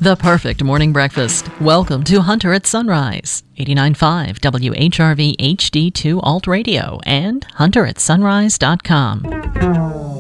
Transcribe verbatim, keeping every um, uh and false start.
The perfect morning breakfast. Welcome to Hunter at Sunrise, eighty-nine point five W H R V H D two Alt Radio and hunter at sunrise dot com.